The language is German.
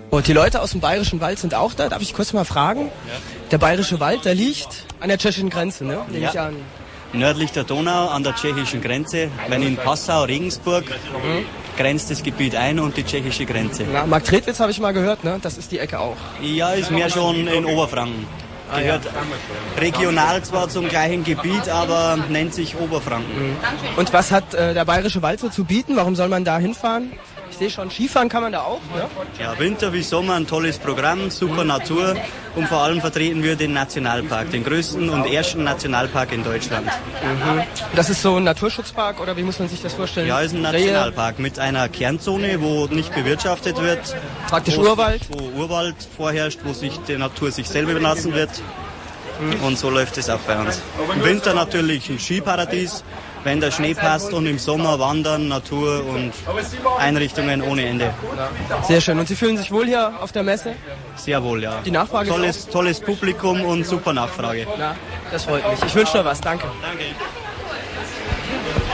Und die Leute aus dem Bayerischen Wald sind auch da. Darf ich kurz mal fragen? Ja. Der Bayerische Wald, der liegt an der tschechischen Grenze, ne? Nehme ich an. Nördlich der Donau an der tschechischen Grenze. Wenn in Passau, Regensburg grenzt das Gebiet ein und die tschechische Grenze. Na, Marktredwitz habe ich mal gehört, ne? Das ist die Ecke auch. Ja, ist mehr schon in Oberfranken. Gehört regional zwar zum gleichen Gebiet, aber nennt sich Oberfranken. Und was hat der Bayerische Wald so zu bieten? Warum soll man da hinfahren? Ich sehe schon, Skifahren kann man da auch, ne? Ja, Winter wie Sommer ein tolles Programm, super Natur und vor allem vertreten wir den Nationalpark, den größten und ersten Nationalpark in Deutschland. Das ist so ein Naturschutzpark oder wie muss man sich das vorstellen? Ja, ist ein Nationalpark mit einer Kernzone, wo nicht bewirtschaftet wird. Praktisch Urwald? Wo Urwald vorherrscht, wo sich die Natur sich selber überlassen wird. Und so läuft es auch bei uns. Im Winter natürlich ein Skiparadies, wenn der Schnee passt, und im Sommer Wandern, Natur und Einrichtungen ohne Ende. Sehr schön. Und Sie fühlen sich wohl hier auf der Messe? Sehr wohl, ja. Die Nachfrage tolles Publikum und super Nachfrage. Na, das freut mich. Ich wünsche noch was. Danke. Danke.